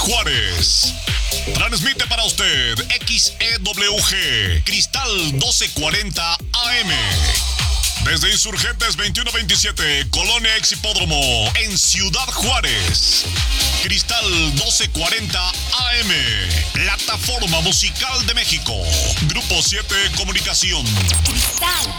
Juárez. Transmite para usted XEWG Cristal 1240 AM. Desde Insurgentes 2127, Colonia Exhipódromo, en Ciudad Juárez. Cristal 1240 AM. Plataforma Musical de México. Grupo 7 Comunicación. Cristal.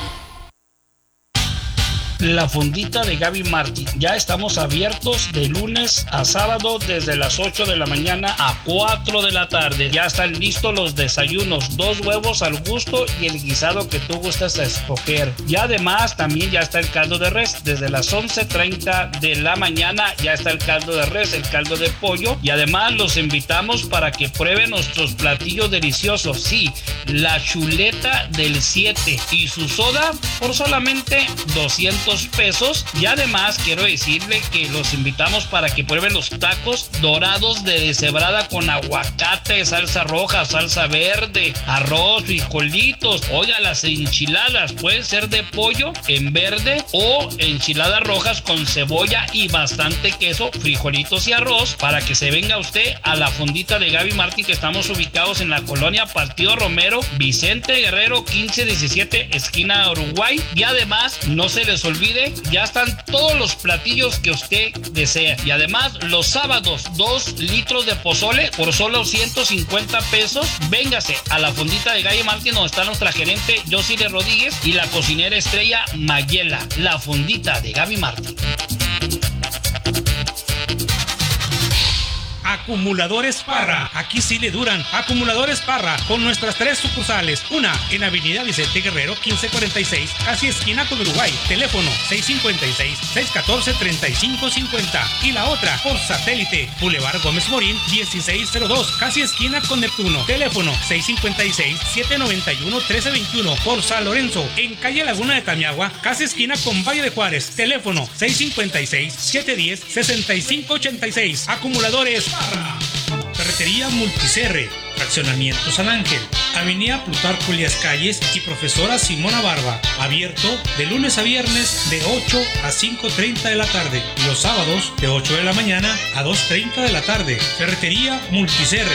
La Fondita de Gaby Martín. Ya estamos abiertos de lunes a sábado desde las 8 de la mañana a 4 de la tarde. Ya están listos los desayunos, 2 huevos al gusto y el guisado que tú gustas escoger. Y además también ya está el caldo de res. Desde las 11:30 de la mañana ya está el caldo de res, el caldo de pollo. Y además los invitamos para que prueben nuestros platillos deliciosos. Sí, la chuleta del 7 y su soda por solamente 200 pesos. Y además quiero decirle que los invitamos para que prueben los tacos dorados de deshebrada con aguacate, salsa roja, salsa verde, arroz, frijolitos. Oiga, las enchiladas pueden ser de pollo en verde o enchiladas rojas con cebolla y bastante queso, frijolitos y arroz, para que se venga usted a la Fondita de Gaby Martín, que estamos ubicados en la colonia Partido Romero, Vicente Guerrero 1517, esquina Uruguay. Y además no se les olvide, ya están todos los platillos que usted desea. Y además los sábados 2 litros de pozole por solo 150 pesos. Véngase a la Fondita de Gaby Martín, donde está nuestra gerente Yosile Rodríguez y la cocinera estrella Mayela. La Fondita de Gaby Martín. Acumuladores Parra, aquí sí le duran. Acumuladores Parra, con nuestras 3 sucursales. Una en Avenida Vicente Guerrero 1546, casi esquina con Uruguay. Teléfono 656-614-3550. Y la otra por satélite, Boulevard Gómez Morín 1602, casi esquina con Neptuno. Teléfono 656-791-1321. Por San Lorenzo, en calle Laguna de Tamiagua, casi esquina con Valle de Juárez. Teléfono 656-710-6586. Acumuladores Parra. Ferretería Multicerre, Fraccionamiento San Ángel, Avenida Plutarco Elías Calles y Profesora Simona Barba. Abierto de lunes a viernes de 8 a 5:30 de la tarde y los sábados de 8 de la mañana a 2:30 de la tarde. Ferretería Multicerre.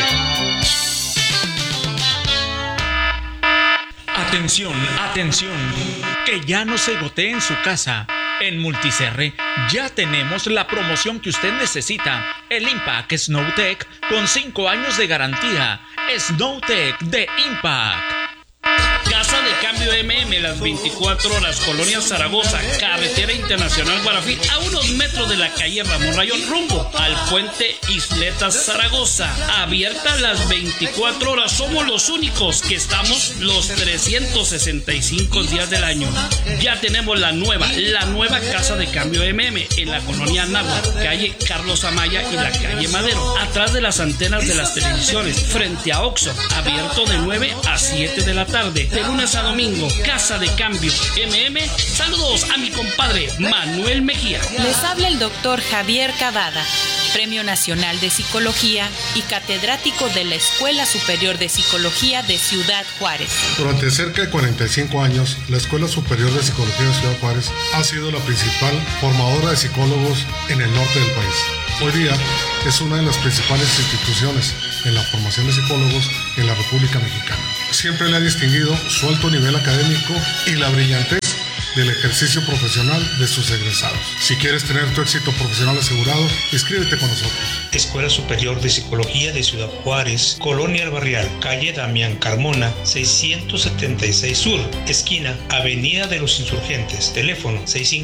Atención, atención, que ya no se gotee en su casa. En Multicerre ya tenemos la promoción que usted necesita. El Impact SnowTech con 5 años de garantía. SnowTech de Impact. Casa de Cambio MM, las 24 horas, Colonia Zaragoza, Carretera Internacional Guarafí, a unos metros de la calle Ramón Rayón, rumbo al puente Isletas Zaragoza. Abierta las 24 horas, somos los únicos que estamos los 365 días del año. Ya tenemos la nueva Casa de Cambio MM en la colonia Anáhuac, calle Carlos Amaya y la calle Madero, atrás de las antenas de las televisiones, frente a Oxxo, abierto de 9 a 7 de la tarde. De lunes a domingo, Casa de Cambio MM. Saludos a mi compadre Manuel Mejía. Les habla el doctor Javier Cavada, Premio Nacional de Psicología y catedrático de la Escuela Superior de Psicología de Ciudad Juárez. Durante cerca de 45 años, la Escuela Superior de Psicología de Ciudad Juárez ha sido la principal formadora de psicólogos en el norte del país. Hoy día es una de las principales instituciones en la formación de psicólogos en la República Mexicana. Siempre le ha distinguido su alto nivel académico y la brillantez del ejercicio profesional de sus egresados. Si quieres tener tu éxito profesional asegurado, inscríbete con nosotros. Escuela Superior de Psicología de Ciudad Juárez, Colonia El Barrial, calle Damián Carmona, 676 Sur, esquina Avenida de los Insurgentes. Teléfono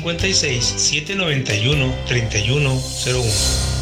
656-791-3101.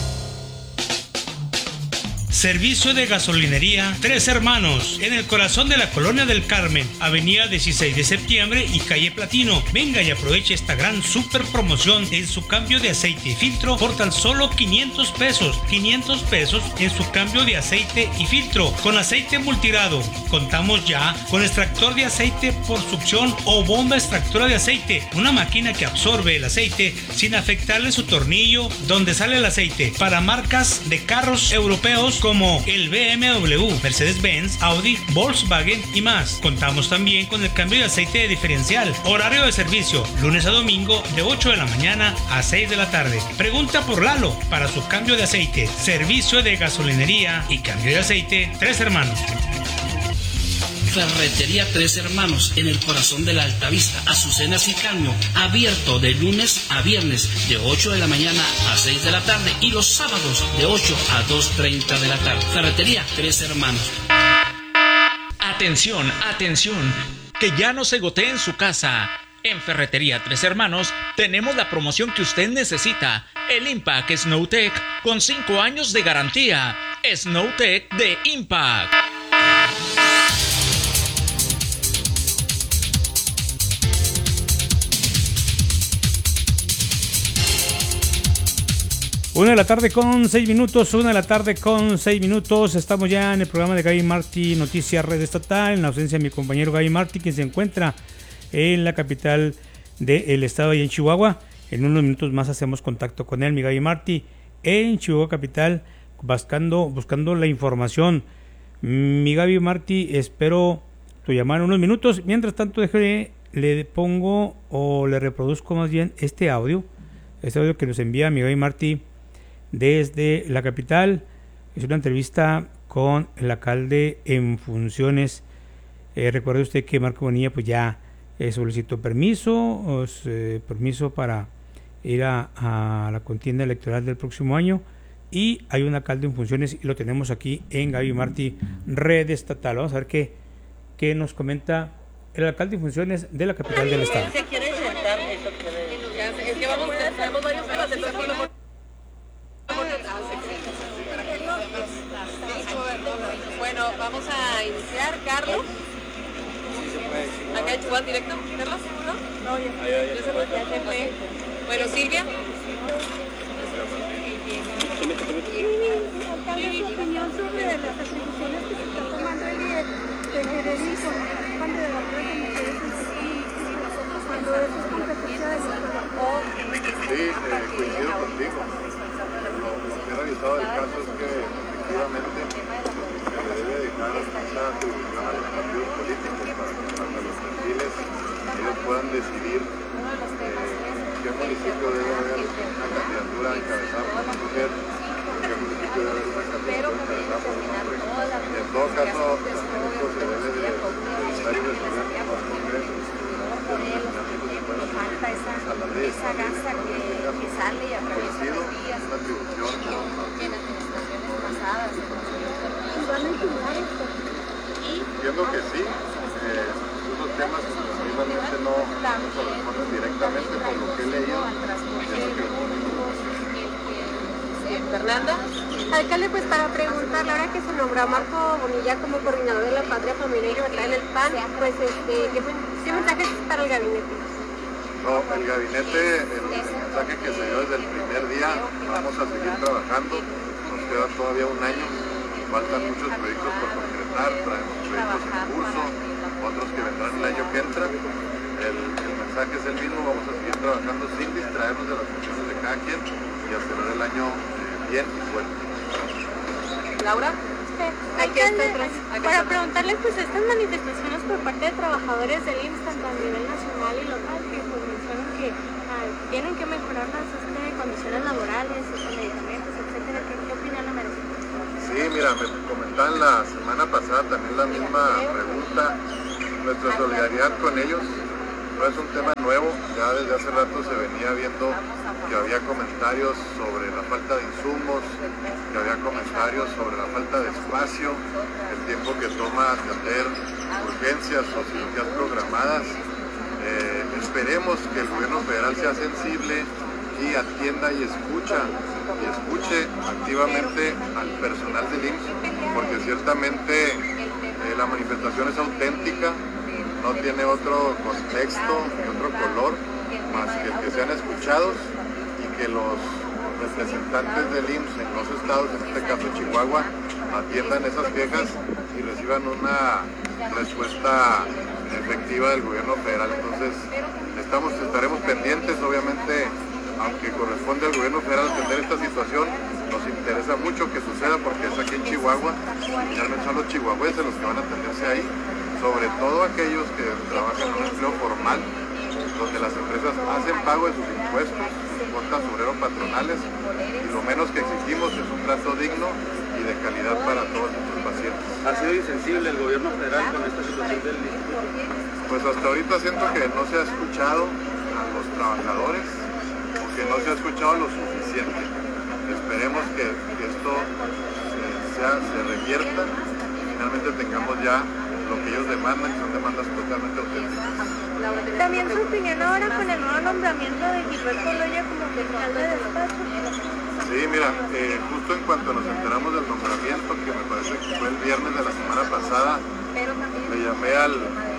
Servicio de gasolinería Tres Hermanos, en el corazón de la Colonia del Carmen, Avenida 16 de Septiembre y calle Platino. Venga y aproveche esta gran super promoción en su cambio de aceite y filtro por tan solo 500 pesos. 500 pesos en su cambio de aceite y filtro con aceite multigrado. Contamos ya con extractor de aceite por succión o bomba extractora de aceite, una máquina que absorbe el aceite sin afectarle su tornillo donde sale el aceite, para marcas de carros europeos como el BMW, Mercedes-Benz, Audi, Volkswagen y más. Contamos también con el cambio de aceite diferencial. Horario de servicio, lunes a domingo de 8 de la mañana a 6 de la tarde. Pregunta por Lalo para su cambio de aceite. Servicio de gasolinería y cambio de aceite, Tres Hermanos. Ferretería Tres Hermanos, en el corazón de la Altavista, Azucenas y Caño, abierto de lunes a viernes de 8 de la mañana a 6 de la tarde y los sábados de 8 a 2:30 de la tarde. Ferretería Tres Hermanos. Atención, atención, que ya no se gotee en su casa. En Ferretería Tres Hermanos tenemos la promoción que usted necesita, el Impact SnowTech con 5 años de garantía. SnowTech de Impact. Una de la tarde con 6 minutos. Estamos ya en el programa de Gaby Martí, Noticias Red Estatal, en la ausencia de mi compañero Gaby Martí, quien se encuentra en la capital del estado y en Chihuahua. En unos minutos más hacemos contacto con él, mi Gaby Martí, en Chihuahua capital, buscando la información. Mi Gaby Martí, espero tu llamada en unos minutos. Mientras tanto, le pongo o le reproduzco más bien este audio que nos envía mi Gaby Martí desde la capital. Es una entrevista con el alcalde en funciones. Recuerde usted que Marco Bonilla pues ya solicitó permiso para ir a la contienda electoral del próximo año, y hay un alcalde en funciones y lo tenemos aquí en Gaby Martí, Red Estatal. Vamos a ver qué nos comenta el alcalde en funciones de la capital del estado. Bueno, vamos a iniciar, Carlos. Acá en Chihuahua directo, Carlos, ¿no? No, ya se fue. Bueno, Silvia. Alcalde, su opinión sobre las atribuciones que se está tomando el Federico cuando de la cuando eso es competencia de la Sí, coincido contigo. Lo que he revisado del caso es que efectivamente se le debe dejar esa atribución a los partidos políticos para que hasta los perfiles ellos puedan decidir qué municipio debe haber una candidatura encabezada por una mujer, qué municipio debe haber una candidatura encabezada por un hombre. En todo caso, también esto se debe de revisar y resolver con los congresos. A la ley esa gasa que sale y atraviesa los días, una atribución en administraciones pasadas. Entiendo que sí, esos temas efectivamente no corresponden directamente por lo que he leído. Fernanda. Alcalde, pues para preguntarle, ahora que se nombró a Marco Bonilla como coordinador de la Patria, Familia y Libertad en el PAN, pues ¿qué mensaje es para el gabinete? No, el gabinete, el mensaje que se dio desde el primer día, vamos a seguir trabajando, nos queda todavía un año, faltan muchos proyectos por concretar, traemos proyectos en curso, otros que vendrán el año que entra. El mensaje es el mismo, vamos a seguir trabajando sin distraernos de las funciones de cada quien y hacer el año bien y fuerte. Laura. Alcalde, para preguntarle, pues estas manifestaciones por parte de trabajadores del IMSS, tanto a nivel nacional y local, que pues mencionan que tienen que mejorar las condiciones laborales, medicamentos, etcétera, ¿qué opinión le merece? Sí, mira, me comentaban la semana pasada también la misma pregunta. Nuestra solidaridad con ellos no es un tema nuevo, ya desde hace rato se venía viendo que había comentarios sobre la falta de insumos, que había comentarios sobre la falta de espacio, el tiempo que toma atender urgencias o cirugías programadas. Esperemos que el gobierno federal sea sensible y atienda y escuche activamente al personal del IMSS, porque ciertamente la manifestación es auténtica, no tiene otro contexto ni otro color más que el que sean escuchados y que los representantes del IMSS en los estados, en este caso Chihuahua, atiendan esas quejas y reciban una respuesta efectiva del gobierno federal. Entonces estaremos pendientes, obviamente, aunque corresponde al gobierno federal atender esta situación, nos interesa mucho que suceda porque es aquí en Chihuahua, finalmente son los chihuahuenses los que van a atenderse ahí, sobre todo aquellos que trabajan en un empleo formal, donde las empresas hacen pago de sus impuestos, cuotas obrero-patronales, y lo menos que exigimos es un trato digno y de calidad para todos nuestros pacientes. ¿Ha sido insensible el gobierno federal con esta situación del instituto? Pues hasta ahorita siento que no se ha escuchado a los trabajadores, o que no se ha escuchado lo suficiente. Esperemos que esto se revierta y finalmente tengamos ya lo que ellos demandan, que son demandas totalmente auténticas. También su opinión ahora con el nuevo nombramiento de Gilberto Loya como fiscal de despacho. Sí, mira, justo en cuanto nos enteramos del nombramiento, que me parece que fue el viernes de la semana pasada, le llamé al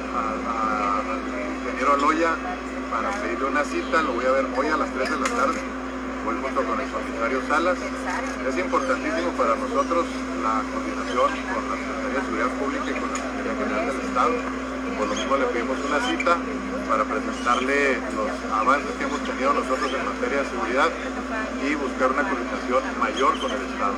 ingeniero Loya para pedirle una cita, lo voy a ver hoy a las 3 de la tarde, voy junto con el comisario Salas. Es importantísimo para nosotros la coordinación con la Secretaría de Seguridad Pública y con la Secretaría General del Estado. Por lo mismo le pedimos una cita para presentarle los avances que hemos tenido nosotros en materia de seguridad y buscar una coordinación mayor con el Estado.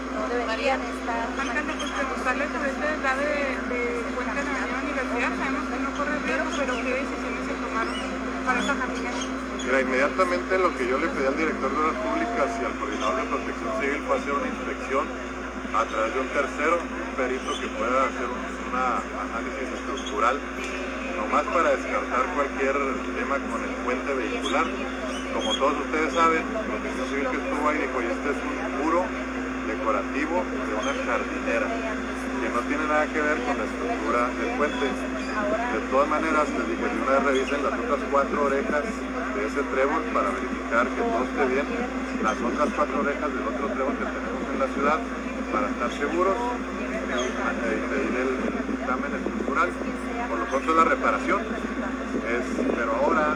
Alcalde, pues preguntarle sobre este deslave de Puente de la Universidad. Sabemos que no corre riesgo, pero ¿qué decisiones se tomaron para esta familia? Mira, inmediatamente lo que yo le pedí al director de Obras Públicas y al coordinador de Protección Civil fue hacer una inspección a través de un tercero, un perito que pueda hacer un análisis estructural, nomás para descartar cualquier tema con el puente vehicular. Como todos ustedes saben, Protección Civil que estuvo ahí dijo, y este es un muro decorativo de una jardinera, que no tiene nada que ver con la estructura del puente. De todas maneras, les dije, de una vez revisen las otras 4 orejas de ese trébol para verificar que todo esté bien, las otras 4 orejas del otro trébol que tenemos en la ciudad, para estar seguros y pedir el dictamen estructural. Por lo pronto es la reparación, pero ahora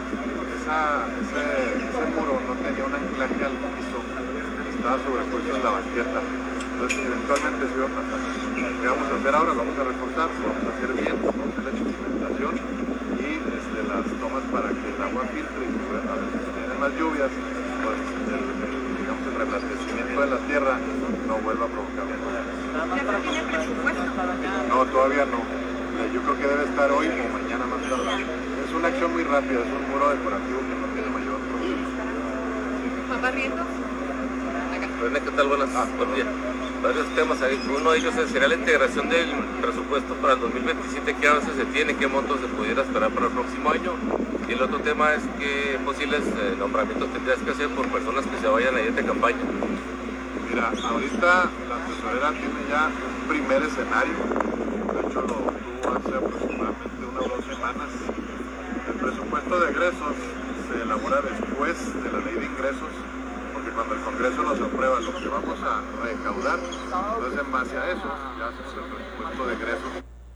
ese muro no tenía un anclaje al piso, estaba sobrepuesto en la banqueta, entonces eventualmente se iba a pasar. ¿Qué vamos a hacer ahora? Lo vamos a reforzar, lo vamos a hacer bien, vamos a hacer la chimentación y las tomas para que el agua filtre y a veces si tienen más lluvias, pues el reblandecimiento de la tierra no vuelva a provocar un problema. ¿Ya se tiene presupuesto? No, todavía no. Yo creo que debe estar hoy o mañana más tarde. Es una acción muy rápida, es un muro decorativo que no tiene mayor problema. ¿Papá Riendo? René, ¿qué tal? Buenos días. Varios temas ahí. Uno de ellos sería la integración del presupuesto para el 2027, qué avances se tiene, qué montos se pudiera esperar para el próximo año. Y el otro tema es qué posibles nombramientos tendrías que hacer por personas que se vayan ahí de campaña. Mira, ahorita la tesorera tiene ya un primer escenario, de hecho lo tuvo hace aproximadamente 1 o 2 semanas. El presupuesto de egresos se elabora después de la ley de ingresos, porque cuando el Congreso nos aprueba lo que vamos a recaudar, entonces en base a eso ya hacemos el presupuesto de egresos.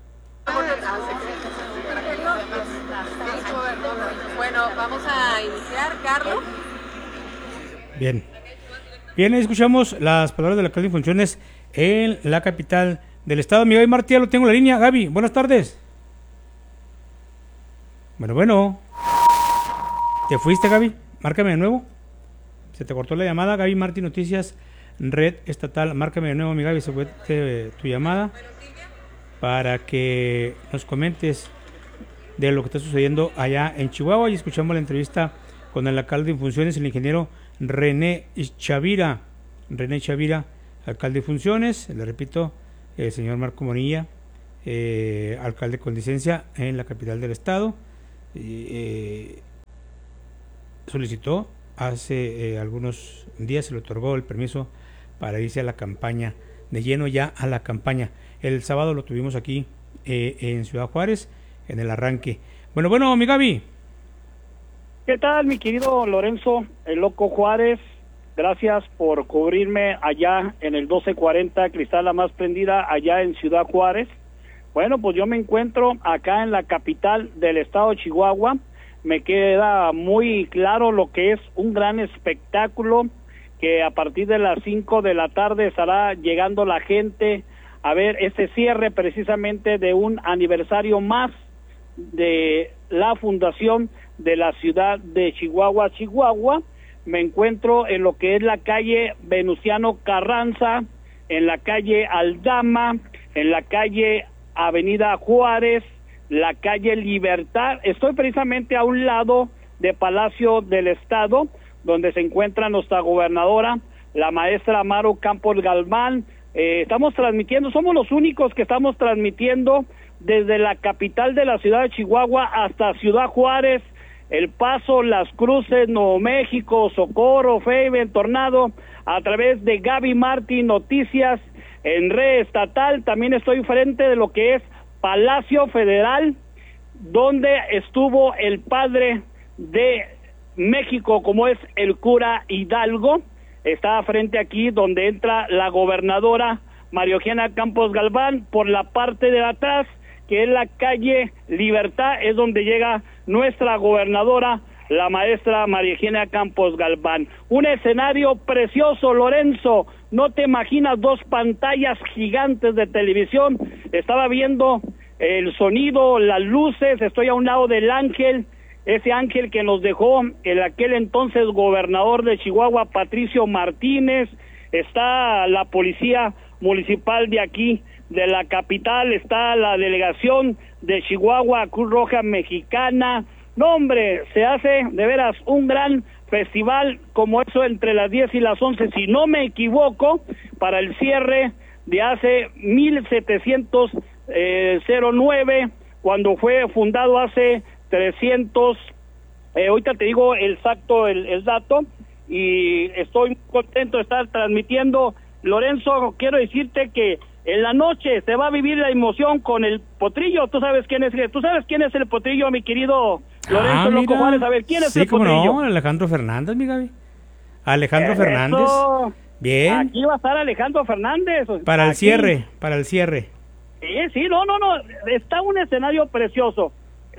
Bueno, vamos a iniciar, Carlos. Bien. Bien, escuchamos las palabras del alcalde en funciones en la capital del estado. Mi Gaby Martí, ya lo tengo en la línea. Gaby, buenas tardes. Bueno. ¿Te fuiste, Gaby? Márcame de nuevo. Se te cortó la llamada. Gaby Martí, Noticias, Red Estatal. Márcame de nuevo, mi Gaby, se fue tu llamada para que nos comentes de lo que está sucediendo allá en Chihuahua. Y escuchamos la entrevista con el alcalde en funciones, el ingeniero René Chavira, alcalde de funciones, le repito, el señor Marco Monilla, alcalde con licencia en la capital del estado, solicitó hace algunos días, se le otorgó el permiso para irse a la campaña, de lleno ya a la campaña. El sábado lo tuvimos aquí en Ciudad Juárez, en el arranque. Bueno, mi Gaby. ¿Qué tal, mi querido Lorenzo, el Loco Juárez? Gracias por cubrirme allá en el 1240 Cristal La Más Prendida, allá en Ciudad Juárez. Bueno, pues yo me encuentro acá en la capital del estado de Chihuahua. Me queda muy claro lo que es un gran espectáculo, que a partir de las 5 de la tarde estará llegando la gente a ver este cierre precisamente de un aniversario más de la fundación de la ciudad de Chihuahua, me encuentro en lo que es la calle Venustiano Carranza, en la calle Aldama, en la calle Avenida Juárez, la calle Libertad. Estoy precisamente a un lado de Palacio del Estado, donde se encuentra nuestra gobernadora, la maestra Maru Campos Galván. Estamos transmitiendo, somos los únicos que estamos transmitiendo desde la capital de la ciudad de Chihuahua hasta Ciudad Juárez, El Paso, Las Cruces, Nuevo México, Socorro, Feiben, Tornado, a través de Gaby Martín Noticias en red estatal. También estoy frente de lo que es Palacio Federal, donde estuvo el padre de México, como es el cura Hidalgo. Está frente aquí donde entra la gobernadora María Eugenia Campos Galván. Por la parte de atrás, que es la calle Libertad, es donde llega nuestra gobernadora, la maestra María Eugenia Campos Galván. Un escenario precioso, Lorenzo. No te imaginas, 2 pantallas gigantes de televisión. Estaba viendo el sonido, las luces. Estoy a un lado del ángel, ese ángel que nos dejó el aquel entonces gobernador de Chihuahua, Patricio Martínez. Está la policía municipal de aquí, de la capital. Está la delegación de Chihuahua, Cruz Roja Mexicana. No, hombre, se hace de veras un gran festival como eso entre las 10 y las 11, si no me equivoco, para el cierre de hace 1709, cuando fue fundado hace 300, ahorita te digo exacto el dato, y estoy contento de estar transmitiendo. Lorenzo, quiero decirte que en la noche se va a vivir la emoción con el Potrillo. ¿Tú sabes quién es el Potrillo, mi querido Lorenzo Loco Juárez? A ver, ¿quién es el Potrillo? Sí, cómo no, Alejandro Fernández, mi Gaby. Alejandro Fernández. Bien. Aquí va a estar Alejandro Fernández. Para el cierre. Sí, no. Está un escenario precioso.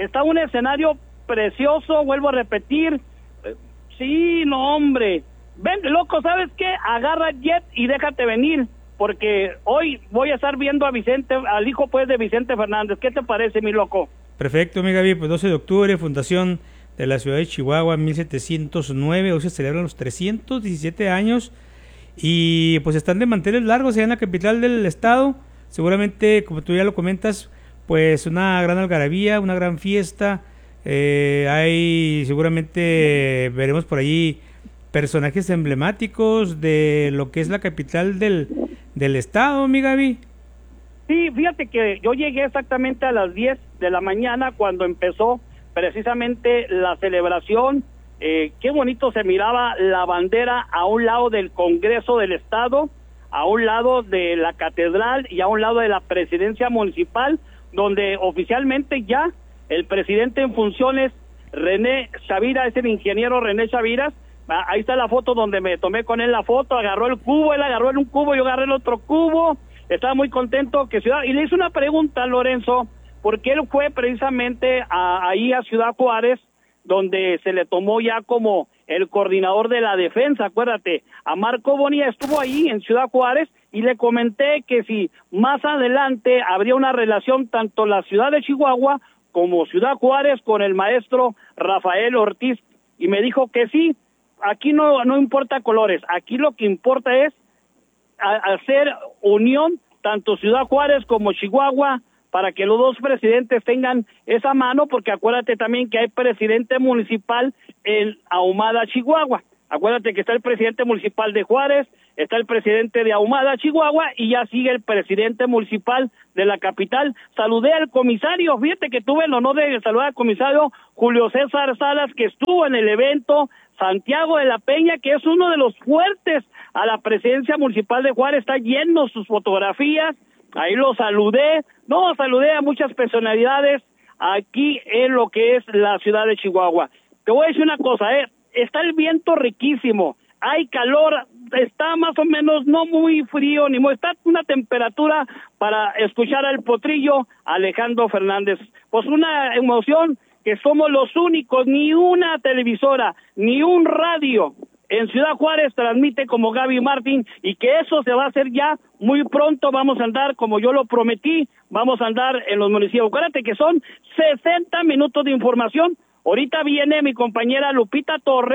Vuelvo a repetir. Sí, no, hombre. Ven, loco, ¿sabes qué? Agarra jet y déjate venir, porque hoy voy a estar viendo a Vicente, al hijo pues de Vicente Fernández. ¿Qué te parece, mi loco? Perfecto, mi Gaby. Pues 12 de octubre, fundación de la ciudad de Chihuahua, 1709. Hoy se celebran los 317 años. Y pues están de manteles largos allá en la capital del estado. Seguramente, como tú ya lo comentas, pues una gran algarabía, una gran fiesta. Seguramente veremos por allí personajes emblemáticos de lo que es la capital del estado, mi Gaby. Sí, fíjate que yo llegué exactamente a las 10 de la mañana cuando empezó precisamente la celebración. Qué bonito se miraba la bandera a un lado del Congreso del Estado, a un lado de la Catedral y a un lado de la Presidencia Municipal, donde oficialmente ya el presidente en funciones, René Chavira, es el ingeniero René Chaviras. Ahí está la foto donde me tomé con él la foto. Agarró el cubo, él agarró un cubo, yo agarré el otro cubo. Estaba muy contento que Ciudad... Y le hice una pregunta a Lorenzo, porque él fue precisamente ahí a Ciudad Juárez, donde se le tomó ya como el coordinador de la defensa. Acuérdate, a Marco Bonilla estuvo ahí en Ciudad Juárez y le comenté que si más adelante habría una relación tanto la ciudad de Chihuahua como Ciudad Juárez con el maestro Rafael Ortiz, y me dijo que sí. Aquí no importa colores, aquí lo que importa es hacer unión, tanto Ciudad Juárez como Chihuahua, para que los dos presidentes tengan esa mano, porque acuérdate también que hay presidente municipal en Ahumada, Chihuahua. Acuérdate que está el presidente municipal de Juárez, está el presidente de Ahumada, Chihuahua, y ya sigue el presidente municipal de la capital. Saludé al comisario, fíjate que tuve el honor de saludar al comisario Julio César Salas, que estuvo en el evento. Santiago de la Peña, que es uno de los fuertes a la presidencia municipal de Juárez, está lleno sus fotografías. Ahí lo saludé. Saludé a muchas personalidades aquí en lo que es la ciudad de Chihuahua. Te voy a decir una cosa, está el viento riquísimo, hay calor, está más o menos no muy frío, está una temperatura para escuchar al Potrillo Alejandro Fernández. Pues una emoción que somos los únicos, ni una televisora, ni un radio en Ciudad Juárez transmite como Gaby Martín, y que eso se va a hacer ya muy pronto. Vamos a andar, como yo lo prometí, vamos a andar en los municipios. Acuérdate que son 60 minutos de información. Ahorita viene mi compañera Lupita Torres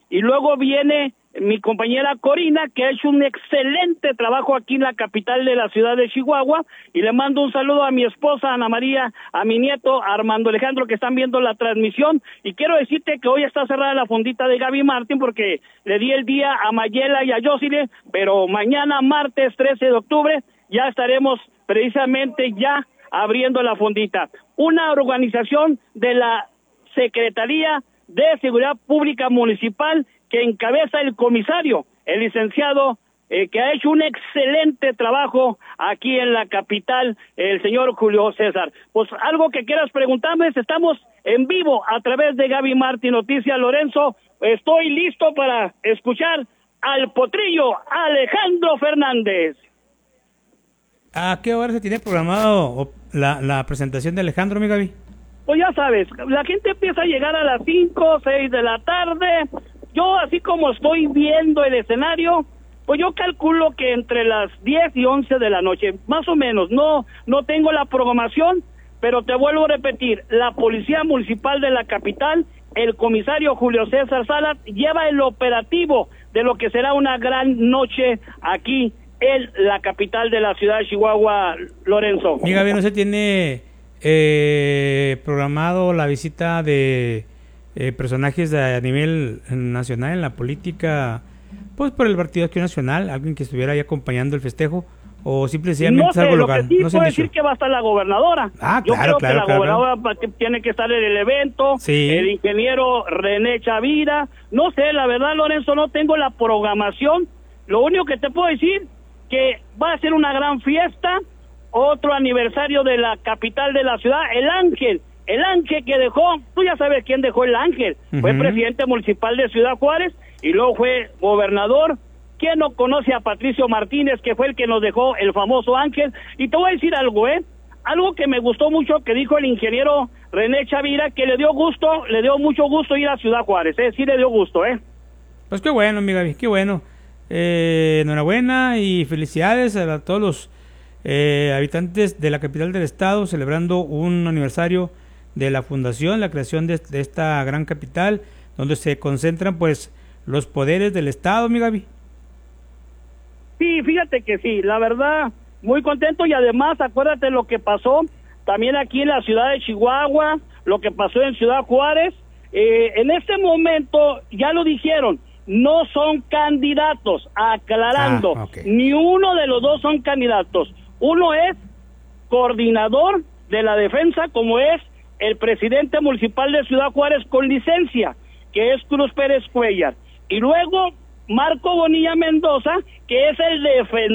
y luego viene mi compañera Corina, que ha hecho un excelente trabajo aquí en la capital de la ciudad de Chihuahua, y le mando un saludo a mi esposa Ana María, a mi nieto Armando Alejandro, que están viendo la transmisión, y quiero decirte que hoy está cerrada la fondita de Gaby Martín, porque le di el día a Mayela y a Yosile, pero mañana, martes 13 de octubre, ya estaremos precisamente ya abriendo la fondita. Una organización de la Secretaría de Seguridad Pública Municipal que encabeza el comisario, el licenciado, que ha hecho un excelente trabajo aquí en la capital, el señor Julio César. Pues algo que quieras preguntarme, estamos en vivo a través de Gaby Martín Noticias, Lorenzo. Estoy listo para escuchar al potrillo Alejandro Fernández. ¿A qué hora se tiene programado la presentación de Alejandro, mi Gaby? Pues ya sabes, la gente empieza a llegar a las 5, 6 de la tarde. Yo, así como estoy viendo el escenario, pues yo calculo que entre las 10 y 11 de la noche, más o menos. No tengo la programación, pero te vuelvo a repetir, la Policía Municipal de la capital, el comisario Julio César Salas, lleva el operativo de lo que será una gran noche aquí en la capital de la ciudad de Chihuahua, Lorenzo. Mi Gaby, ¿no se tiene programado la visita de personajes a nivel nacional en la política, pues por el Partido Acción Nacional, alguien que estuviera ahí acompañando el festejo, o simplemente no sé, algo lo local? Que sí no puedo decir que va a estar la gobernadora. Yo creo que la gobernadora tiene que estar en el evento, sí. El ingeniero René Chavira, no sé, la verdad, Lorenzo, no tengo la programación. Lo único que te puedo decir que va a ser una gran fiesta, otro aniversario de la capital de la ciudad, el Ángel que dejó, tú ya sabes quién dejó el Ángel, fue presidente municipal de Ciudad Juárez y luego fue gobernador. ¿Quién no conoce a Patricio Martínez, que fue el que nos dejó el famoso Ángel? Y te voy a decir algo, algo que me gustó mucho que dijo el ingeniero René Chavira, que le dio mucho gusto ir a Ciudad Juárez, sí le dio gusto, Pues qué bueno, mi Gaby, qué bueno. Enhorabuena y felicidades a todos los habitantes de la capital del estado, celebrando un aniversario de la fundación, la creación de esta gran capital, donde se concentran pues los poderes del estado, mi Gaby. Sí, fíjate que sí, la verdad, muy contento, y además acuérdate lo que pasó también aquí en la ciudad de Chihuahua, lo que pasó en Ciudad Juárez. En este momento, ya lo dijeron, no son candidatos, aclarando, okay. Ni uno de los dos son candidatos. Uno es coordinador de la defensa, como es el presidente municipal de Ciudad Juárez con licencia, que es Cruz Pérez Cuellar, y luego Marco Bonilla Mendoza, que es el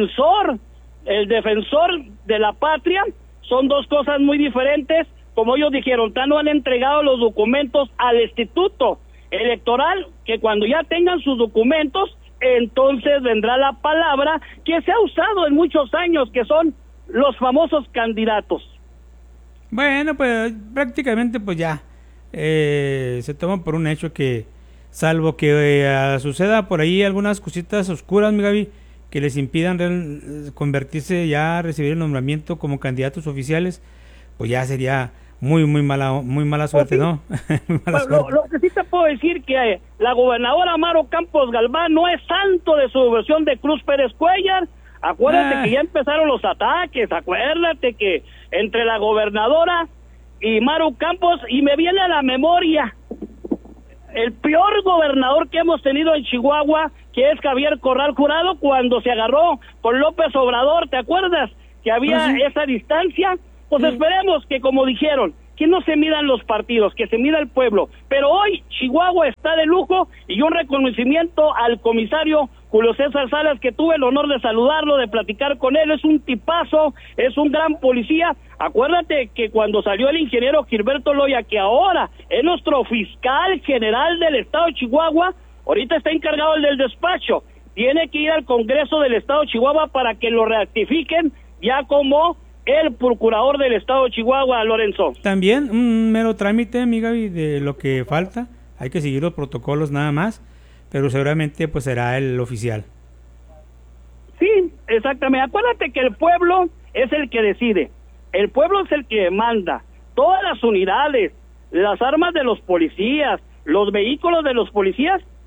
defensor de la patria. Son dos cosas muy diferentes. Como ellos dijeron, no han entregado los documentos al Instituto Electoral, que cuando ya tengan sus documentos, entonces vendrá la palabra que se ha usado en muchos años, que son los famosos candidatos. Bueno, pues prácticamente pues ya se toma por un hecho que, salvo que suceda por ahí algunas cositas oscuras, mi Gaby, que les impidan convertirse ya a recibir el nombramiento como candidatos oficiales, pues ya sería muy mala suerte, sí. ¿No? Lo que sí te puedo decir que la gobernadora Maro Campos Galván no es santo de su versión de Cruz Pérez Cuellar. Acuérdate que ya empezaron los ataques, acuérdate que entre la gobernadora y Maro Campos, y me viene a la memoria el peor gobernador que hemos tenido en Chihuahua, que es Javier Corral Jurado, cuando se agarró con López Obrador, ¿te acuerdas? Que había esa distancia. Pues esperemos que, como dijeron, que no se midan los partidos, que se mida el pueblo. Pero hoy Chihuahua está de lujo, y un reconocimiento al comisario Julio César Salas, que tuve el honor de saludarlo, de platicar con él. Es un tipazo, es un gran policía. Acuérdate que cuando salió el ingeniero Gilberto Loya, que ahora es nuestro fiscal general del estado de Chihuahua, ahorita está encargado el del despacho, tiene que ir al Congreso del estado de Chihuahua para que lo rectifiquen ya como el procurador del estado de Chihuahua, Lorenzo. También un mero trámite, mi Gaby, de lo que falta. Hay que seguir los protocolos nada más, pero seguramente pues será el oficial. Sí, exactamente. Acuérdate que el pueblo es el que decide. El pueblo es el que manda. Todas las unidades, las armas de los policías, los vehículos de los policías,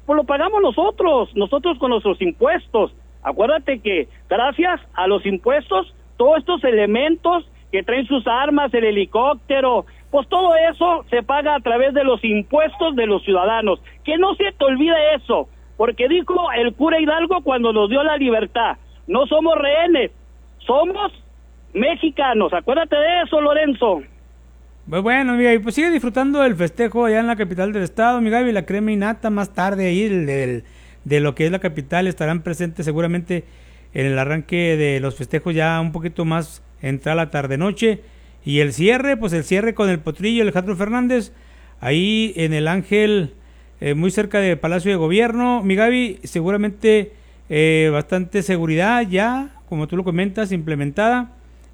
pues lo pagamos nosotros con nuestros impuestos. Acuérdate que gracias a los impuestos, todos estos elementos que traen sus armas, el helicóptero, pues todo eso se paga a través de los impuestos de los ciudadanos. Que no se te olvide eso, porque dijo el cura Hidalgo cuando nos dio la libertad, no somos rehenes, somos mexicanos. Acuérdate de eso, Lorenzo. Pues bueno, mi Gaby, pues sigue disfrutando del festejo allá en la capital del estado, mi Gaby, la crema innata. Más tarde ahí de lo que es la capital estarán presentes seguramente en el arranque de los festejos, ya un poquito más entrada la tarde-noche, y el cierre, pues el cierre con el Potrillo, Alejandro Fernández, ahí en el Ángel, muy cerca del Palacio de Gobierno, mi Gaby, seguramente bastante seguridad ya, como tú lo comentas, implementada,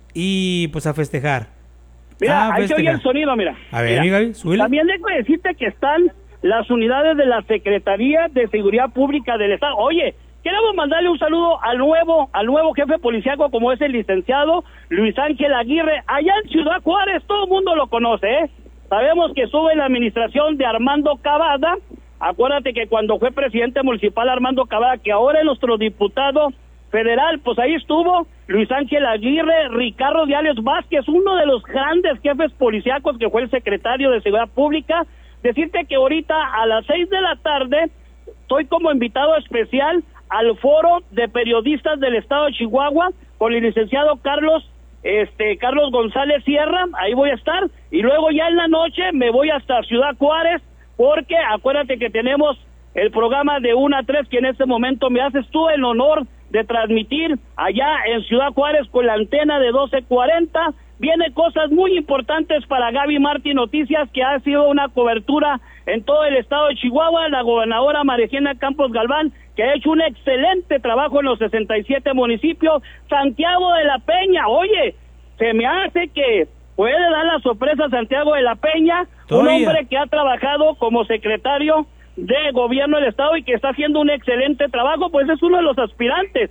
y pues a festejar. Mira, ahí se oye el sonido, mira. A ver, mi Gaby, súbele. También dejo de decirte que están las unidades de la Secretaría de Seguridad Pública del Estado. Oye, queremos mandarle un saludo al nuevo jefe policíaco, como es el licenciado Luis Ángel Aguirre, allá en Ciudad Juárez. Todo el mundo lo conoce, ¿eh? Sabemos que sube la administración de Armando Cavada. Acuérdate que cuando fue presidente municipal Armando Cavada, que ahora es nuestro diputado federal, pues ahí estuvo Luis Ángel Aguirre, Ricardo Diales Vázquez, uno de los grandes jefes policíacos que fue el secretario de Seguridad Pública. Decirte que ahorita a las 6 de la tarde estoy como invitado especial al foro de periodistas del estado de Chihuahua con el licenciado Carlos González Sierra. Ahí voy a estar, y luego ya en la noche me voy hasta Ciudad Juárez, porque acuérdate que tenemos el programa de 1 a 3 que en este momento me haces tú el honor de transmitir allá en Ciudad Juárez con la antena de 1240. Viene cosas muy importantes para Gaby Martí Noticias, que ha sido una cobertura en todo el estado de Chihuahua. La gobernadora Mariana Campos Galván, que ha hecho un excelente trabajo en los 67 municipios. Santiago de la Peña, oye, se me hace que puede dar la sorpresa a Santiago de la Peña, un hombre que ha trabajado como secretario de gobierno del estado y que está haciendo un excelente trabajo, pues es uno de los aspirantes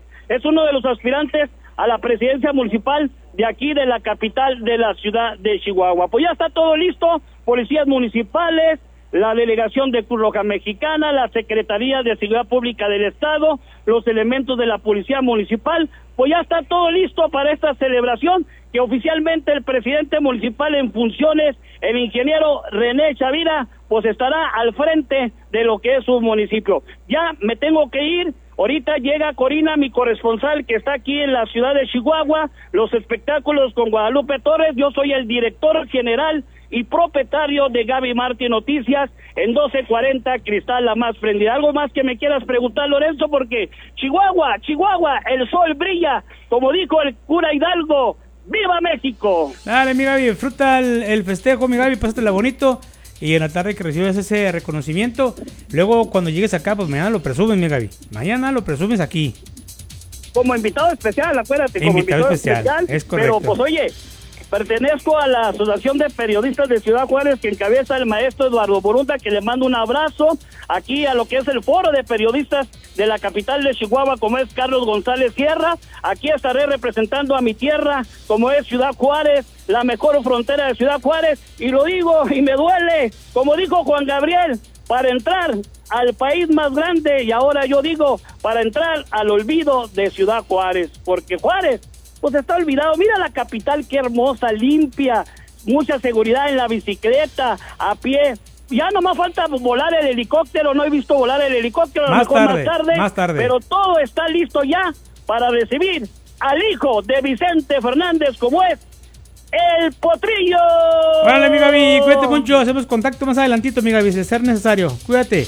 a la presidencia municipal de aquí de la capital de la ciudad de Chihuahua. Pues ya está todo listo, policías municipales, la delegación de Cruz Roja Mexicana, la Secretaría de Seguridad Pública del Estado, los elementos de la Policía Municipal, pues ya está todo listo para esta celebración que oficialmente el presidente municipal en funciones, el ingeniero René Chavira, pues estará al frente de lo que es su municipio. Ya me tengo que ir. Ahorita llega Corina, mi corresponsal, que está aquí en la ciudad de Chihuahua, los espectáculos con Guadalupe Torres. Yo soy el director general y propietario de Gaby Martí Noticias en 1240 Cristal La Más Prendida. ¿Algo más que me quieras preguntar, Lorenzo? Porque Chihuahua, el sol brilla, como dijo el cura Hidalgo. ¡Viva México! Dale, mi Gaby, disfruta el festejo, mi Gaby, pásatela bonito. Y en la tarde que recibas ese reconocimiento, luego cuando llegues acá, pues mañana lo presumes, mi Gaby. Mañana lo presumes aquí. Como invitado especial, acuérdate, como invitado especial. Es correcto. Pero pues oye, pertenezco a la Asociación de Periodistas de Ciudad Juárez, que encabeza el maestro Eduardo Borunda, que le mando un abrazo aquí a lo que es el foro de periodistas de la capital de Chihuahua, como es Carlos González Sierra. Aquí estaré representando a mi tierra, como es Ciudad Juárez, la mejor frontera de Ciudad Juárez, y lo digo y me duele, como dijo Juan Gabriel, para entrar al país más grande, y ahora yo digo, para entrar al olvido de Ciudad Juárez, porque Juárez pues está olvidado. Mira la capital, qué hermosa, limpia, mucha seguridad en la bicicleta, a pie. Ya nomás falta volar el helicóptero, no he visto volar el helicóptero, a lo mejor más tarde, pero todo está listo ya para recibir al hijo de Vicente Fernández, como es el Potrillo. Vale, mi Gaby, cuídate mucho, hacemos contacto más adelantito, mi Gaby, si es necesario, cuídate.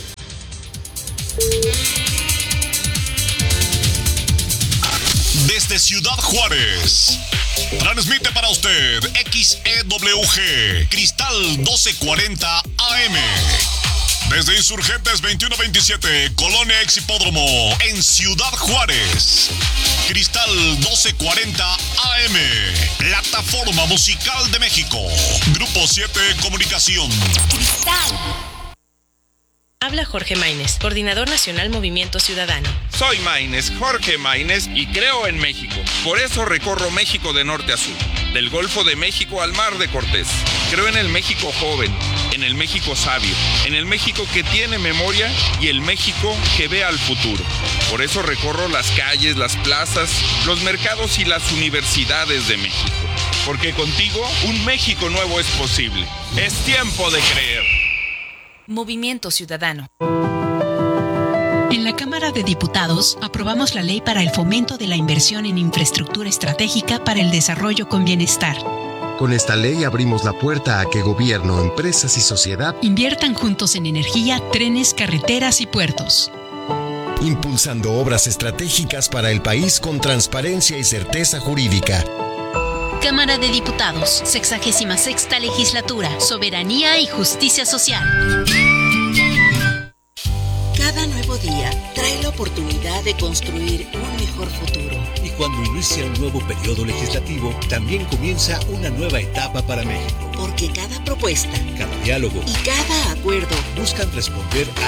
Desde Ciudad Juárez, transmite para usted XEWG Cristal 1240 AM. Desde Insurgentes 2127, Colonia Exhipódromo, en Ciudad Juárez. Cristal 1240 AM, Plataforma Musical de México. Grupo 7 Comunicación. Cristal. Habla Jorge Maínez, Coordinador Nacional Movimiento Ciudadano. Soy Maínez, Jorge Maínez, y creo en México. Por eso recorro México de norte a sur, del Golfo de México al Mar de Cortés. Creo en el México joven, en el México sabio, en el México que tiene memoria y el México que ve al futuro. Por eso recorro las calles, las plazas, los mercados y las universidades de México. Porque contigo un México nuevo es posible. Es tiempo de creer. Movimiento Ciudadano. En la Cámara de Diputados aprobamos la ley para el fomento de la inversión en infraestructura estratégica para el desarrollo con bienestar. Con esta ley abrimos la puerta a que gobierno, empresas y sociedad inviertan juntos en energía, trenes, carreteras y puertos. Impulsando obras estratégicas para el país con transparencia y certeza jurídica. Cámara de Diputados, 66ª Legislatura, Soberanía y Justicia Social. Cada nuevo día trae la oportunidad de construir un mejor futuro. Y cuando inicia un nuevo periodo legislativo, también comienza una nueva etapa para México. Porque cada propuesta, cada diálogo y cada acuerdo buscan responder